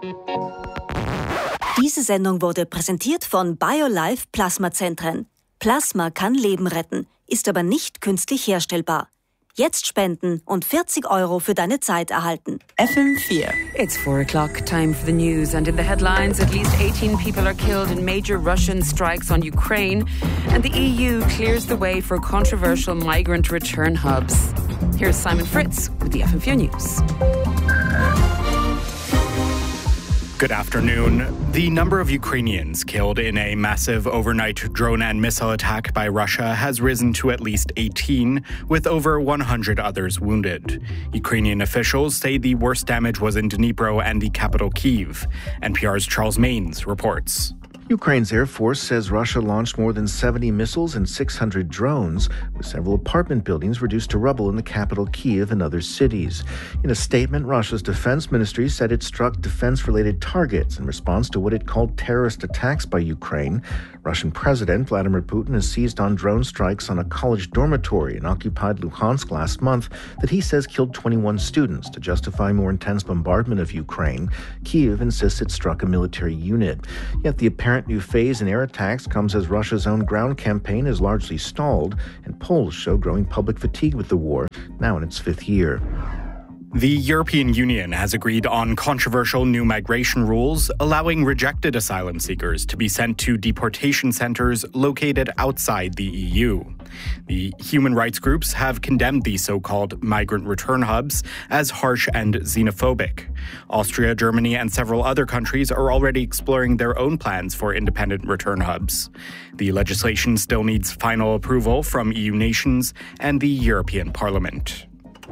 Diese Sendung wurde präsentiert von BioLife Plasmazentren. Plasma kann Leben retten, ist aber nicht künstlich herstellbar. Jetzt spenden und 40 € für deine Zeit erhalten. FM4. It's 4 o'clock, time for the news. And in the headlines, at least 18 people are killed in major Russian strikes on Ukraine. And the EU clears the way for controversial migrant return hubs. Here's Simon Fritz with the FM4 News. Good afternoon. The number of Ukrainians killed in a massive overnight drone and missile attack by Russia has risen to at least 18, with over 100 others wounded. Ukrainian officials say the worst damage was in Dnipro and the capital Kyiv. NPR's Charles Maines reports. Ukraine's Air Force says Russia launched more than 70 missiles and 600 drones, with several apartment buildings reduced to rubble in the capital Kyiv and other cities. In a statement, Russia's defense ministry said it struck defense-related targets in response to what it called terrorist attacks by Ukraine. Russian President Vladimir Putin has seized on drone strikes on a college dormitory in occupied Luhansk last month that he says killed 21 students to justify more intense bombardment of Ukraine. Kyiv insists it struck a military unit. Yet the apparent new phase in air attacks comes as Russia's own ground campaign is largely stalled, and polls show growing public fatigue with the war, now in its fifth year. The European Union has agreed on controversial new migration rules, allowing rejected asylum seekers to be sent to deportation centers located outside the EU. The human rights groups have condemned these so-called migrant return hubs as harsh and xenophobic. Austria, Germany, and several other countries are already exploring their own plans for independent return hubs. The legislation still needs final approval from EU nations and the European Parliament.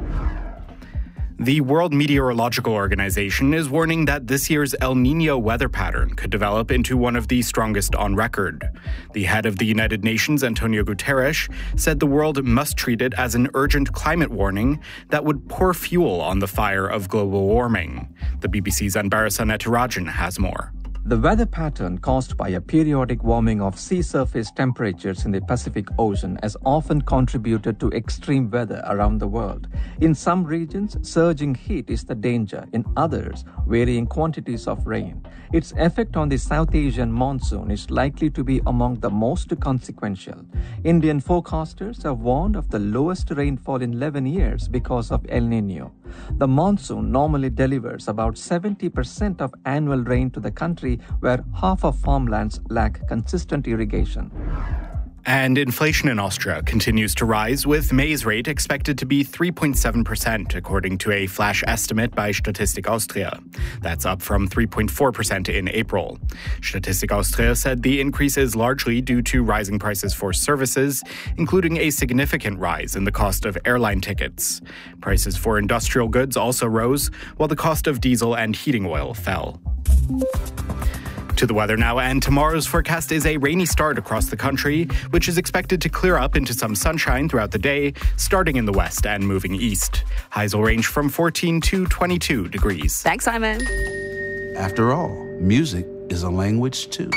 The World Meteorological Organization is warning that this year's El Niño weather pattern could develop into one of the strongest on record. The head of the United Nations, Antonio Guterres, said the world must treat it as an urgent climate warning that would pour fuel on the fire of global warming. The BBC's Anbara Sanetirajan has more. The weather pattern caused by a periodic warming of sea surface temperatures in the Pacific Ocean has often contributed to extreme weather around the world. In some regions, surging heat is the danger. In others, varying quantities of rain. Its effect on the South Asian monsoon is likely to be among the most consequential. Indian forecasters have warned of the lowest rainfall in 11 years because of El Niño. The monsoon normally delivers about 70% of annual rain to the country, where half of farmlands lack consistent irrigation. And inflation in Austria continues to rise, with May's rate expected to be 3.7%, according to a flash estimate by Statistik Austria. That's up from 3.4% in April. Statistik Austria said the increase is largely due to rising prices for services, including a significant rise in the cost of airline tickets. Prices for industrial goods also rose, while the cost of diesel and heating oil fell. To the weather now, and tomorrow's forecast is a rainy start across the country, which is expected to clear up into some sunshine throughout the day, starting in the west and moving east. Highs will range from 14 to 22 degrees. Thanks, Simon. After all, music is a language too.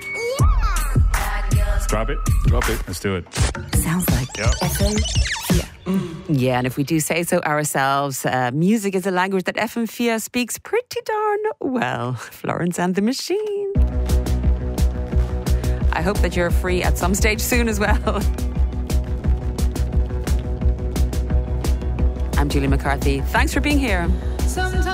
Drop it. Drop it. Let's do it. Sounds like FM4. Yeah, and if we do say so ourselves, music is a language that FM4 speaks pretty darn well. Florence and the Machine. I hope that you're free at some stage soon as well. I'm Julie McCarthy. Thanks for being here. Sometimes